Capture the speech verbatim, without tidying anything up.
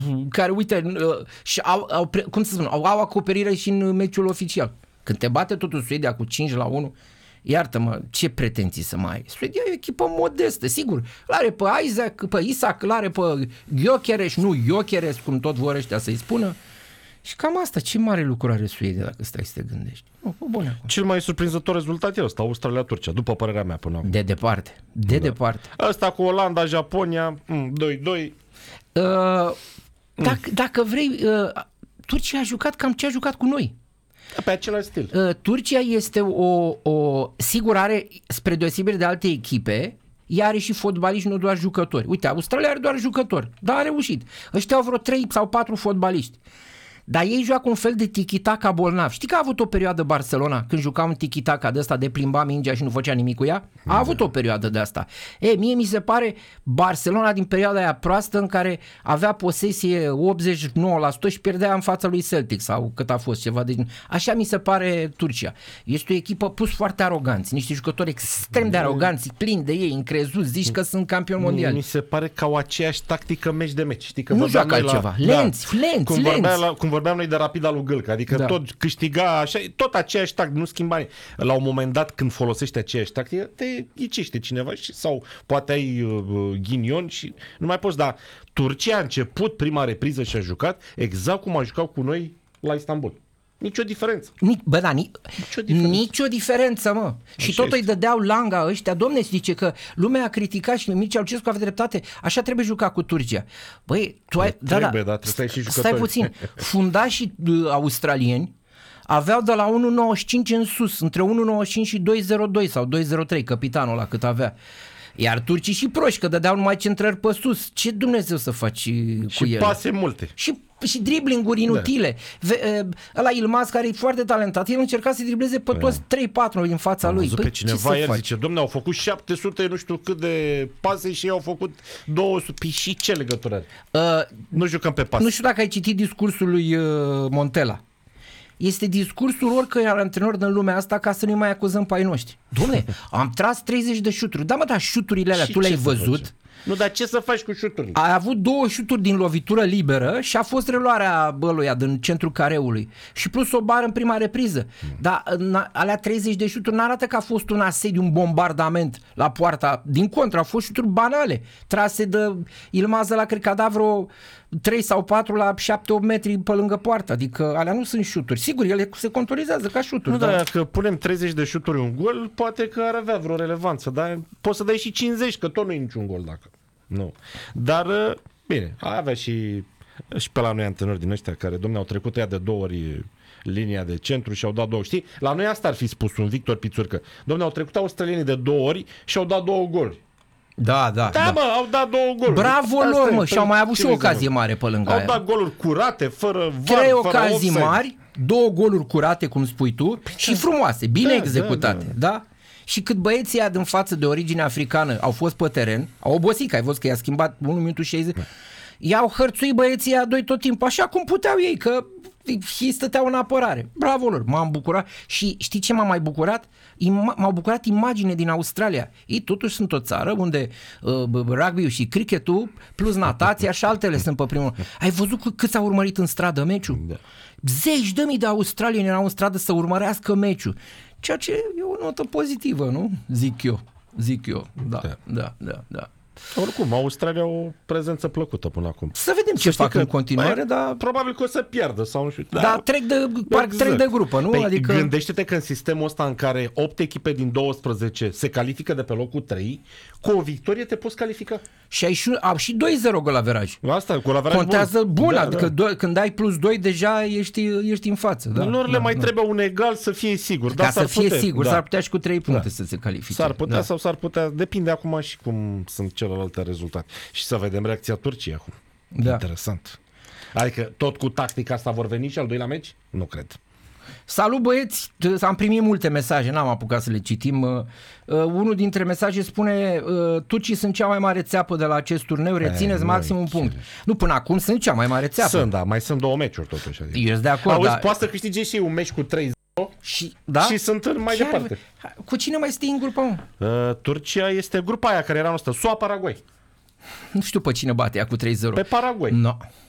care, uite, și au, au, cum să spun, au, au acoperire și în meciul oficial. Când te bate totul Suedia cu cinci la unu, iartă-mă, ce pretenții să mai ai? Suedia e o echipă modestă, sigur. L-are pe Isaac, pe Isaac, l-are pe Gyökeres, nu Gyökeres, cum tot vor ăștia să-i spună. Și cam asta, ce mare lucru are Suedia dacă stai să te gândești. Nu, bune. Cel mai surprinzător rezultat e ăsta, Australia-Turcia, după părerea mea până acum. De departe, de da. departe. Ăsta cu Olanda, Japonia, doi doi. Uh, dacă, mm. dacă vrei, uh, Turcia a jucat cam ce a jucat cu noi. Pe același stil. Uh, Turcia este o, o... Sigur are, spre deosebire de alte echipe, ea are și fotbaliști, nu doar jucători. Uite, Australia are doar jucători, dar a reușit. Ăștia au vreo trei sau patru fotbaliști. Dar ei joacă un fel de tiki-taka bolnav. Știi că a avut o perioadă Barcelona, când juca un tiki-taka de ăsta de plimba mingea și nu făcea nimic cu ea? A avut o perioadă de asta. E, mie mi se pare Barcelona din perioada aia proastă în care avea posesie optzeci și nouă la sută și pierdea în fața lui Celtic sau cât a fost ceva de... Așa mi se pare Turcia. Este o echipă pus foarte aroganți, niște jucători extrem de aroganți, plini de ei, încrezuți, zici că sunt campioni mondiali. Mi se pare că au aceeași tactică meci de meci. Știi că nu joacă altceva. La... Lenți, da. lenți, cum lenți. La, cum vorbeam noi de Rapida lui Gâlcă, adică da. tot câștiga așa, tot aceeași tactică, nu schimba. La un moment dat când folosești aceeași tactică, te ghicește cineva și, sau poate ai uh, ghinion și nu mai poți, dar Turcia a început prima repriză și a jucat exact cum a jucat cu noi la Istanbul. Nicio diferență. Ni, bă, da, ni, nicio diferență. Nicio diferență, mă. Și așa tot este. Îi dădeau langa ăștia. Domne, zice că lumea a criticat și Mircea Lucescu avea dreptate. Așa trebuie juca cu Turcia. Băi, tu ai... Da, trebuie, da, da, trebuie și jucători. Stai puțin. Fundașii uh, australieni aveau de la unu virgulă nouăzeci și cinci în sus, între unu virgulă nouăzeci și cinci și doi virgulă zero doi sau doi virgulă zero trei, capitanul ăla cât avea. Iar turcii și proști, că dădeau numai centrări pe sus. Ce Dumnezeu să faci cu și ele? Și pase multe. Și, și driblinguri inutile. Da. Ăla Ilmaz, care e foarte talentat, el încerca să dribleze pe toți trei patru din fața Am lui. Păi, pe cineva el zice, domne, au făcut șapte sute nu știu cât de pase și ei au făcut două sute. Păi și ce legătură are? Uh, nu jucăm pe pase. Nu știu dacă ai citit discursul lui uh, Montella. Este discursul oricărui antrenor din lumea asta ca să nu mai acuzăm pe ai noștri. Dom'le, am tras treizeci de șuturi. Da, mă, dar șuturile alea, și tu le-ai văzut? Nu, dar ce să faci cu șuturile? A avut două șuturi din lovitură liberă și a fost reluarea băluia din centrul careului. Și plus o bară în prima repriză. Mm. Dar alea treizeci de șuturi n-arată că a fost un asediu, un bombardament la poarta. Din contră, au fost șuturi banale. Trase de Ilmază la, cred că a dat vreo trei sau patru la șapte opt metri pe lângă poartă. Adică alea nu sunt șuturi. Sigur, ele se controlizează ca șuturi. Nu, dar dacă punem treizeci de șuturi un gol, poate că ar avea vreo relevanță. Dar poți să dai și cincizeci, că tot nu e niciun gol dacă... Nu. Dar, bine, avea și, și pe la noi antrenori din ăștia care, domne, au trecut ea de două ori linia de centru și au dat două, știi? La noi asta ar fi spus un Victor Pițurcă. Domne, au trecut australienii de două ori și au dat două goluri. Da, da. Da, da. Mă, au dat două goluri. Bravo asta lor, mă, și au mai avut și o ocazie mare pe lângă Au aia. dat goluri curate, fără var, Trei fără ocazii offside. mari, două goluri curate, cum spui tu, păi și da. frumoase, bine da, executate, da, da. da? Și cât băieții ăia din față de origine africană au fost pe teren, au obosit, că ai văzut că i-a schimbat unu minut șaizeci, da. i-au hărțuit băieții ăia doi tot timpul, așa cum puteau ei, că ei stăteau în apărare. Bravo lor, m-am bucurat. Și știi ce m-a mai bucurat? Ima- m-au bucurat imagine din Australia. Ei totuși sunt o țară unde uh, rugby-ul și cricketul plus natația și altele sunt pe primul. Ai văzut cât s-a urmărit în stradă meciul? Da. Zeci de mii de australieni erau în stradă să urmărească meciul. Ceea ce e o notă pozitivă, nu? Zic eu. Zic eu. Da, da, da, da. da. Oricum, Australia au o prezență plăcută până acum. Să vedem ce fac în continuare, dar... Probabil că o să pierdă sau nu știu. Dar da, trec, de, exact. trec de grupă, nu? Păi, adică... Gândește-te că în sistemul ăsta în care opt echipe din douăsprezece se califică de pe locul trei, cu o victorie te poți califica. Și ai și, au și doi zero golaveraj. Asta, golaveraj contează bun, bun, da, adică da. Do- când ai plus doi deja ești, ești în față. Da, lor le da, mai da. trebuie un egal să fie sigur. Ca dar să fie putea, sigur, da. s-ar putea și cu trei puncte da. să se califice. S-ar putea da. sau s-ar putea, depinde acum și cum sunt celelalte rezultate. Și să vedem reacția Turciei acum. Da. Interesant. Adică tot cu tactica asta vor veni și al doilea meci? Nu cred. Salut băieți, am primit multe mesaje, n-am apucat să le citim. Uh, unul dintre mesaje spune uh, turcii sunt cea mai mare țeapă de la acest turneu, rețineți e, maxim un punct. Cine. Nu, până acum sunt cea mai mare țeapă. Sunt, da, mai sunt două meciuri totuși. Adică. Eu sunt de acord. Auzi, da. poate să câștige și un meci cu trei zero și, da? și sunt mai Chiar, departe. Cu cine mai stii în grupa, mă? Uh, Turcia este grupa aia care era noastră, S U A Paraguay. Nu știu pe cine bate ea cu trei zero. Pe Paraguay. No.